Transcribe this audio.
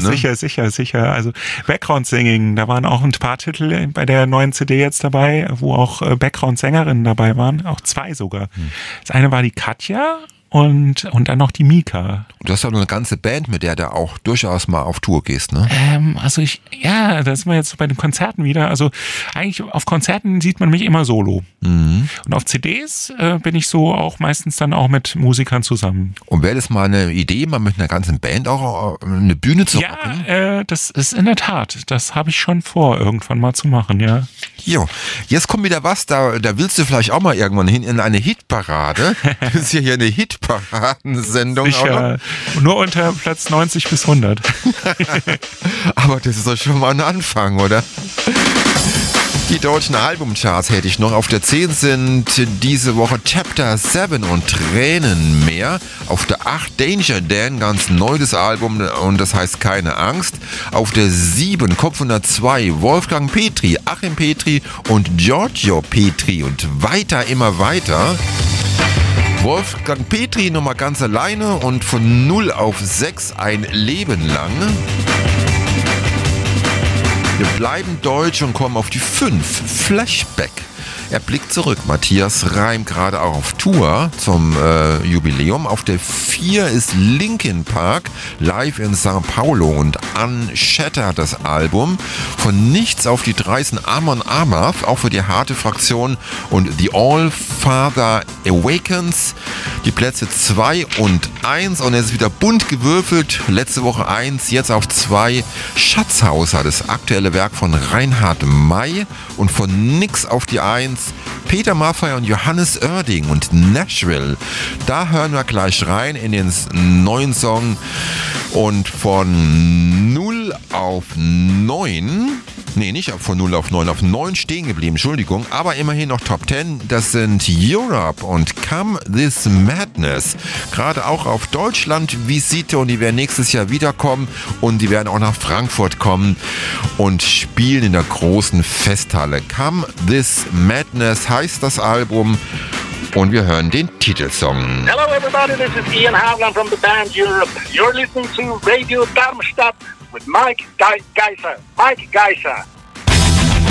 ne? Sicher. Also Background Singing, da waren auch ein paar Titel bei der neuen CD jetzt dabei, wo auch Background-Sängerinnen dabei waren, auch 2 sogar. Das eine war die Katja und dann noch die Mika. Du hast ja nur eine ganze Band, mit der du auch durchaus mal auf Tour gehst, ne? Da sind wir jetzt bei den Konzerten wieder. Also eigentlich auf Konzerten sieht man mich immer solo. Und auf CDs bin ich so auch meistens dann auch mit Musikern zusammen. Und wäre das mal eine Idee, mal mit einer ganzen Band auch eine Bühne zu rocken? Ja, das ist in der Tat. Das habe ich schon vor, irgendwann mal zu machen, ja. Jo, jetzt kommt wieder was, da willst du vielleicht auch mal irgendwann hin in eine Hitparade. Das ist ja hier eine Hitparadensendung. Sicher, nur unter Platz 90 bis 100. Aber das ist doch schon mal ein Anfang, oder? Die deutschen Albumcharts hätte ich noch. Auf der 10 sind diese Woche Chapter 7 und Tränen mehr. Auf der 8 Danger Dan, ganz neues Album und das heißt Keine Angst. Auf der 7 Kopf 102 Wolfgang Petri, Achim Petri und Giorgio Petri und weiter, immer weiter. Wolfgang Petri nochmal ganz alleine und von 0 auf 6 ein Leben lang. Wir bleiben deutsch und kommen auf die 5. Flashback. Er blickt zurück. Matthias Reim gerade auch auf Tour zum Jubiläum. Auf der 4 ist Linkin Park live in Sao Paulo und Unshattered das Album. Von nichts auf die 3 sind Amon Amarth, auch für die harte Fraktion, und The All Father Awakens. Die Plätze 2 und 1 und es ist wieder bunt gewürfelt. Letzte Woche 1, jetzt auf 2 Schatzhauser, das aktuelle Werk von Reinhard May, und von nix auf die 1 Peter Maffay und Johannes Oerding und Nashville. Da hören wir gleich rein in den neuen Song und von 0 auf 9, nee, nicht von 0 auf 9, auf 9 stehen geblieben, Entschuldigung, aber immerhin noch Top 10, das sind Europe und Come This Madness. Gerade auch auf Deutschland-Visite und die werden nächstes Jahr wiederkommen und die werden auch nach Frankfurt kommen und spielen in der großen Festhalle. Come This Madness heißt das Album und wir hören den Titelsong. Hello everybody, this is Ian Havland from the band Europe. You're listening to Radio Darmstadt with Mike Geiser.